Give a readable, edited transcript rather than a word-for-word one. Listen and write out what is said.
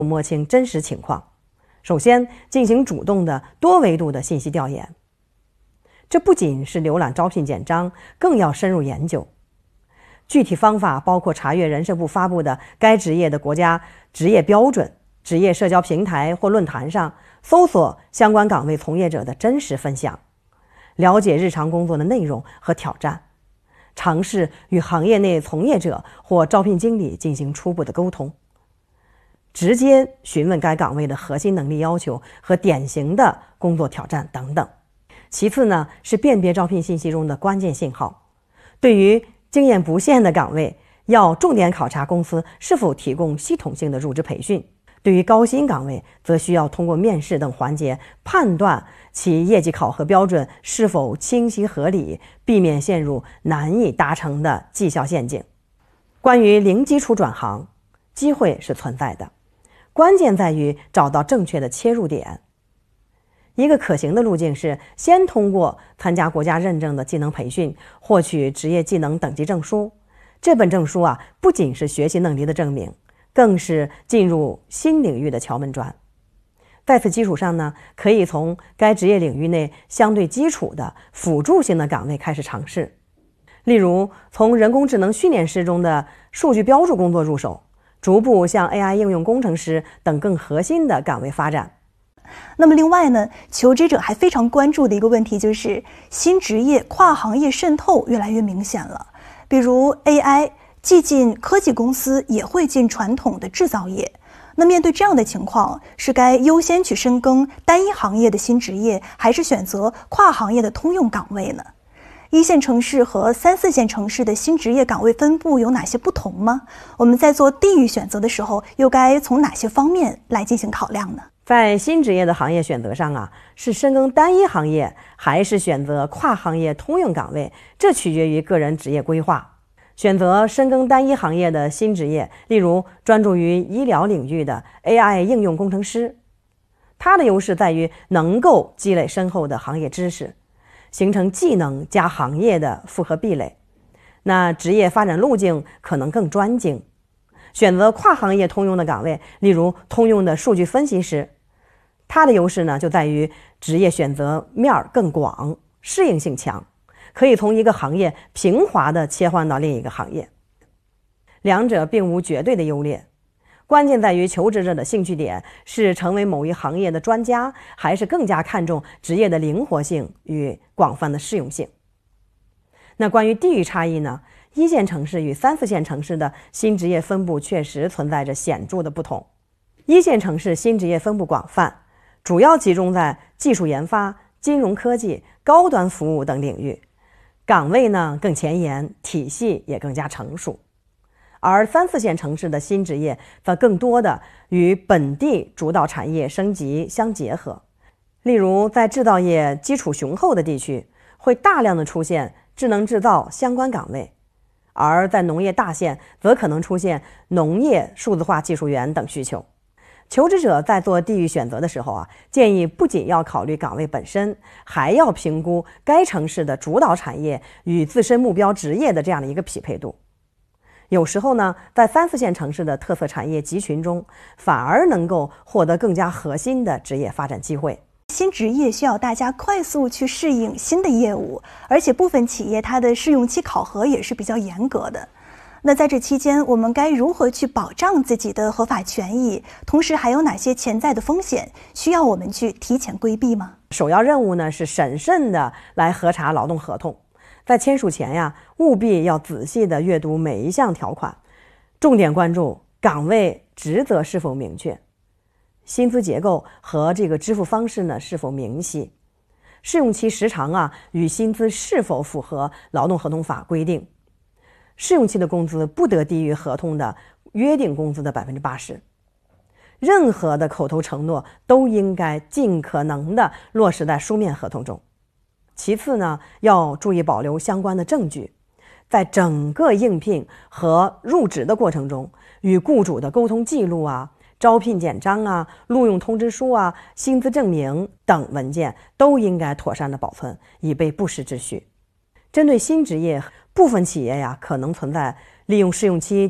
摸清真实情况。首先，进行主动的多维度的信息调研。这不仅是浏览招聘简章，更要深入研究。具体方法包括查阅人社部发布的该职业的国家职业标准，职业社交平台或论坛上搜索相关岗位从业者的真实分享，了解日常工作的内容和挑战，尝试与行业内从业者或招聘经理进行初步的沟通，直接询问该岗位的核心能力要求和典型的工作挑战等等。其次呢，是辨别招聘信息中的关键信号。对于经验不限的岗位，要重点考察公司是否提供系统性的入职培训；对于高薪岗位，则需要通过面试等环节判断其业绩考核标准是否清晰合理，避免陷入难以达成的绩效陷阱。关于零基础转行，机会是存在的，关键在于找到正确的切入点。一个可行的路径是先通过参加国家认证的技能培训，获取职业技能等级证书。这本证书不仅是学习能力的证明，更是进入新领域的敲门砖。在此基础上呢，可以从该职业领域内相对基础的辅助性的岗位开始尝试，例如从人工智能训练师中的数据标注工作入手，逐步向 AI 应用工程师等更核心的岗位发展。 那么另外呢，求职者还非常关注的一个问题就是新职业跨行业渗透越来越明显了。比如 AI 既进科技公司，也会进传统的制造业。那面对这样的情况，是该优先去深耕单一行业的新职业，还是选择跨行业的通用岗位呢？一线城市和3、4线城市的新职业岗位分布有哪些不同吗？我们在做地域选择的时候，又该从哪些方面来进行考量呢？ 在新职业的行业选择上是深耕单一行业，还是选择跨行业通用岗位，这取决于个人职业规划。选择深耕单一行业的新职业，例如专注于医疗领域的 AI 应用工程师，它的优势在于能够积累深厚的行业知识，形成技能加行业的复合壁垒，那职业发展路径可能更专精。选择跨行业通用的岗位，例如通用的数据分析师，它的优势呢就在于职业选择面更广，适应性强，可以从一个行业平滑地切换到另一个行业。两者并无绝对的优劣，关键在于求职者的兴趣点是成为某一行业的专家，还是更加看重职业的灵活性与广泛的适用性。那关于地域差异呢，1线城市与3、4线城市的新职业分布确实存在着显著的不同。1线城市新职业分布广泛，主要集中在技术研发、金融科技、高端服务等领域，岗位呢更前沿，体系也更加成熟。而3、4线城市的新职业则更多的与本地主导产业升级相结合，例如在制造业基础雄厚的地区，会大量的出现智能制造相关岗位，而在农业大县则可能出现农业数字化技术员等需求。求职者在做地域选择的时候建议不仅要考虑岗位本身，还要评估该城市的主导产业与自身目标职业的这样的一个匹配度。有时候呢，在3、4线城市的特色产业集群中，反而能够获得更加核心的职业发展机会。 新职业需要大家快速去适应新的业务，而且部分企业它的试用期考核也是比较严格的。那在这期间，我们该如何去保障自己的合法权益？同时还有哪些潜在的风险需要我们去提前规避吗？ 首要任务呢是审慎的来核查劳动合同，在签署前务必要仔细的阅读每一项条款，重点关注岗位职责是否明确，薪资结构和这个支付方式呢是否明晰，试用期时长与薪资是否符合劳动合同法规定，试用期的工资不得低于合同的约定工资的80%。任何的口头承诺都应该尽可能的落实在书面合同中。其次呢，要注意保留相关的证据，在整个应聘和入职的过程中，与雇主的沟通记录招聘简章录用通知书薪资证明等文件都应该妥善的保存，以备不时之需。针对新职业，部分企业可能存在利用试用期